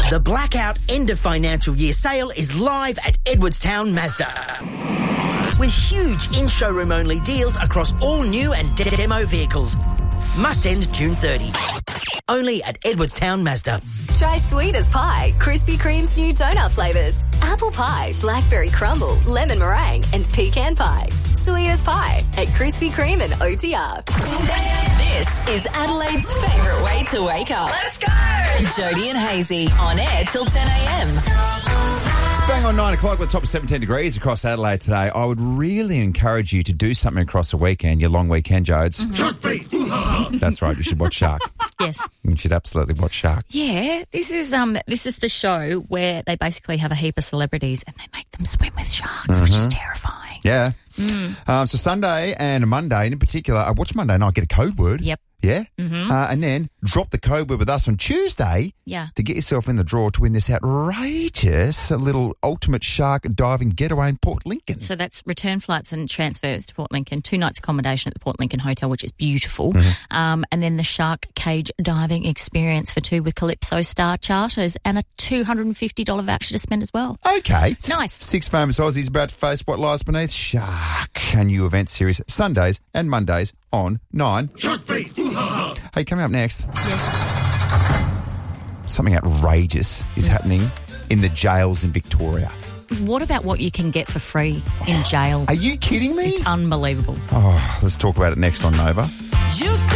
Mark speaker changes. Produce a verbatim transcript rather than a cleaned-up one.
Speaker 1: The blackout end of financial year sale is live at Edwardstown Mazda. With huge in-showroom only deals across all new and de- demo vehicles. Must end June thirtieth. Only at Edwardstown Mazda.
Speaker 2: Try sweet as pie, Krispy Kreme's new donut flavours. Apple pie, blackberry crumble, lemon meringue and pecan pie. Sweet as pie at Krispy Kreme and O T R. This is Adelaide's favourite way to wake up. Let's go! Jody and Hazy on air till ten a.m.
Speaker 3: It's bang on nine o'clock with a top of seventeen degrees across Adelaide today. I would really encourage you to do something across the weekend, your long weekend, Jodes.
Speaker 4: Mm-hmm.
Speaker 3: That's right, you should watch Shark.
Speaker 4: Yes.
Speaker 3: You should absolutely watch Shark.
Speaker 4: Yeah, this is um this is the show where they basically have a heap of celebrities and they make them swim with sharks, mm-hmm. which is terrifying.
Speaker 3: Yeah. Mm. Um, so Sunday and Monday in particular, I watch Monday night, get a code word.
Speaker 4: Yep.
Speaker 3: Yeah?
Speaker 4: Mm-hmm.
Speaker 3: Uh, and then drop the code word with us on Tuesday
Speaker 4: yeah.
Speaker 3: to get yourself in the draw to win this outrageous little ultimate shark diving getaway in Port Lincoln.
Speaker 4: So that's return flights and transfers to Port Lincoln, two nights accommodation at the Port Lincoln Hotel, which is beautiful. Mm-hmm. Um, and then the shark cage diving experience for two with Calypso Star Charters and a two hundred fifty dollars voucher to spend as well.
Speaker 3: Okay.
Speaker 4: Nice.
Speaker 3: Six famous Aussies about to face what lies beneath Shark, a new event series, Sundays and Mondays on nine. Shark free. Hey, coming up next.
Speaker 4: Yes.
Speaker 3: Something outrageous is happening in the jails in Victoria.
Speaker 4: What about what you can get for free in jail?
Speaker 3: Are you kidding me?
Speaker 4: It's unbelievable.
Speaker 3: Oh, let's talk about it next on Nova.